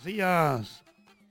Buenos días.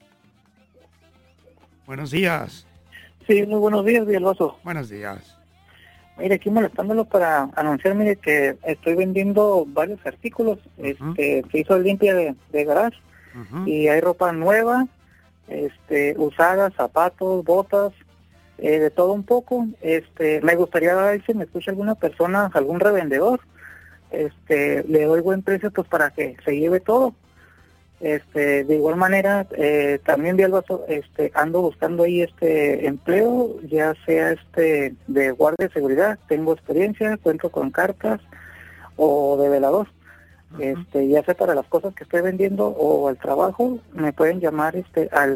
Buenos días. Sí, muy buenos días, Villalbazo. Buenos días. Mire, aquí molestándolo para anunciar, mire, que estoy vendiendo varios artículos, que hizo limpia de garage, y hay ropa nueva, usada, zapatos, botas, de todo un poco. Me gustaría ver si me escucha alguna persona, algún revendedor, le doy buen precio pues para que se lleve todo. De igual manera, también Villalbazo, ando buscando ahí empleo, ya sea de guardia de seguridad, tengo experiencia, cuento con cartas, o de velador. Ya sea para las cosas que estoy vendiendo o al trabajo, me pueden llamar al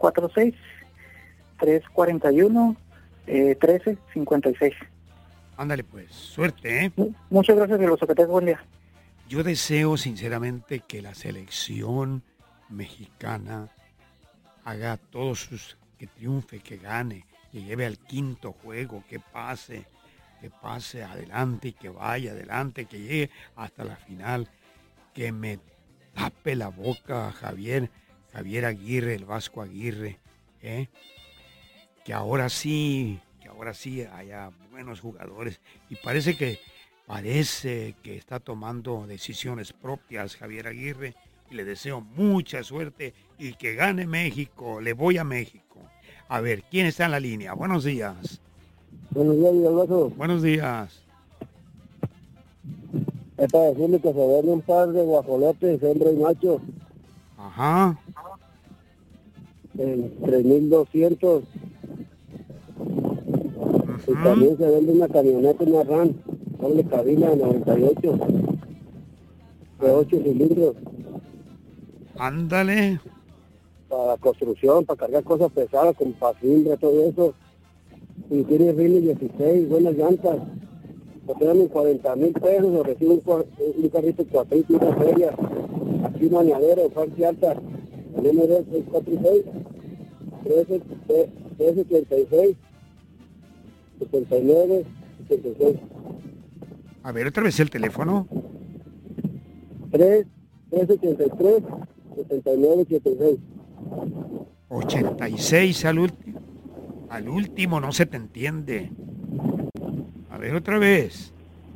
646-341-1356. Ándale pues, suerte, ¿eh? Muchas gracias, Villalbazo, que tengas buen día. Yo deseo sinceramente que la selección mexicana haga todos sus, que triunfe, que gane, que lleve al quinto juego, que pase adelante y que vaya adelante, que llegue hasta la final, que me tape la boca Javier Aguirre, el Vasco Aguirre, que ahora sí haya buenos jugadores y parece que está tomando decisiones propias Javier Aguirre y le deseo mucha suerte y que gane México. Le voy a México. A ver, ¿quién está en la línea? Buenos días. Buenos días, Villalbazo. Buenos días. Es para decirle que se vende un par de guajolotes, hembra y macho, Ajá. en 3,200. Y también se vende una camioneta, una RAM, doble cabina de 98, de 8 cilindros, Ándale. para construcción, para cargar cosas pesadas, como pasillas, todo eso. Y tiene rines 16, buenas llantas. Lo quedan en 40,000 pesos, o recibe un carrito cuatrito y una feria. Aquí mañadero, parte alta. El número es 646-1386. 79, 76. A ver, otra vez el teléfono. 383, 79, 76. 86 al último. Al último no se te entiende. A ver, otra vez.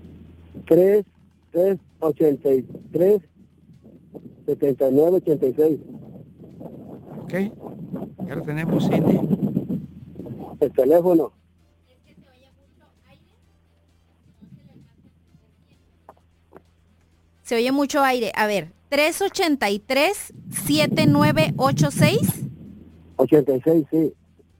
83, 79, 86. Ok. Ya lo tenemos, Cindy. El teléfono. Se oye mucho aire. A ver, 383-7986. 86, sí.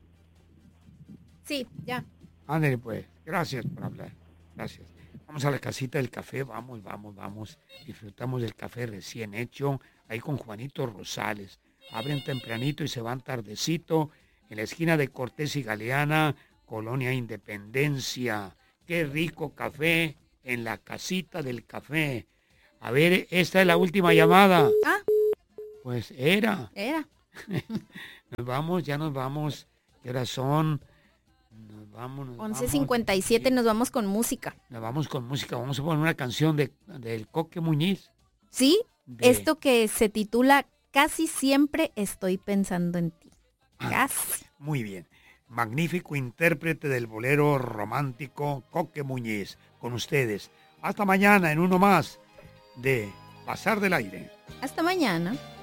Sí, ya. Ándale pues. Gracias por hablar. Gracias. Vamos a la casita del café. Vamos. Disfrutamos del café recién hecho. Ahí con Juanito Rosales. Abren tempranito y se van tardecito. En la esquina de Cortés y Galeana, Colonia Independencia. Qué rico café en la casita del café. A ver, esta es la última llamada. Ah. Pues era. Era. Ya nos vamos. ¿Qué horas son? Nos vamos. 11:57, nos vamos con música. Nos vamos con música. Vamos a poner una canción del Coque Muñiz. Sí, esto que se titula Casi siempre estoy pensando en ti. Casi. Muy bien. Magnífico intérprete del bolero romántico Coque Muñiz. Con ustedes. Hasta mañana en uno más de Pasar del Aire. Hasta mañana.